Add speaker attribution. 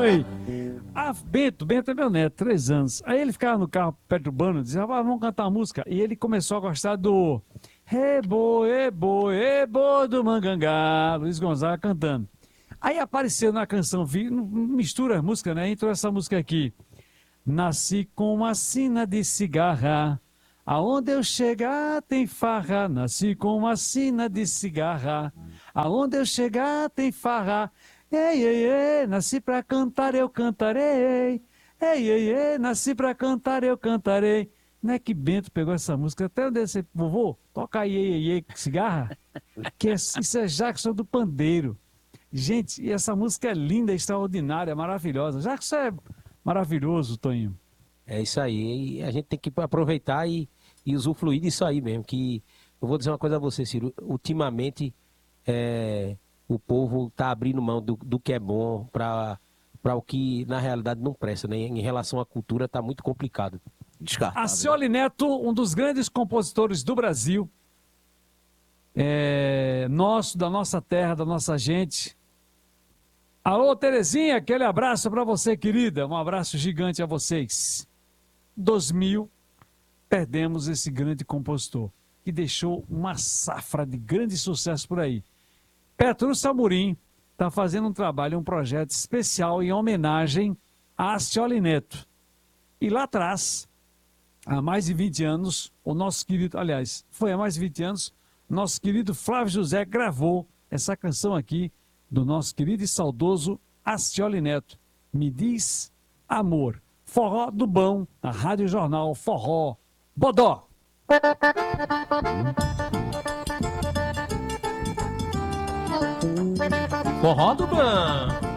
Speaker 1: aí. Ah, Bento é meu neto, 3 anos. Aí ele ficava no carro perturbando, dizia, vamos cantar uma música. E ele começou a gostar do Ebo do Mangangá, Luiz Gonzaga cantando. Aí apareceu na canção, mistura a música, né? Entrou essa música aqui. Nasci com uma sina de cigarra, aonde eu chegar tem farra. Nasci com uma sina de cigarra, aonde eu chegar tem farra. Ei, ei, ei, nasci pra cantar, eu cantarei. Ei, ei, ei, nasci pra cantar, eu cantarei. Não é que Bento pegou essa música, até onde você, vovô, toca aí, ei, ei, ei, cigarra, isso é Jackson do Pandeiro. Gente, e essa música é linda, extraordinária, maravilhosa. Jackson é maravilhoso, Toninho.
Speaker 2: É isso aí. E a gente tem que aproveitar e usufruir disso aí mesmo. Que eu vou dizer uma coisa a você, Ciro. Ultimamente, o povo está abrindo mão do que é bom para o que na realidade não presta, né? Em relação à cultura, está muito complicado.
Speaker 3: Descartável.
Speaker 1: Acioli Neto, um dos grandes compositores do Brasil, nosso, da nossa terra, da nossa gente. Alô, Terezinha, aquele abraço para você, querida. Um abraço gigante a vocês. 2000, perdemos esse grande compositor, que deixou uma safra de grande sucesso por aí. Petrúcio Amorim está fazendo um trabalho, um projeto especial em homenagem a Acioli Neto. E lá atrás, há mais de 20 anos, o nosso querido, aliás, foi há mais de 20 anos, nosso querido Flávio José gravou essa canção aqui do nosso querido e saudoso Acioli Neto. Me diz amor. Forró do bom, na Rádio Jornal Forró Bodó.
Speaker 4: Forró do Ban.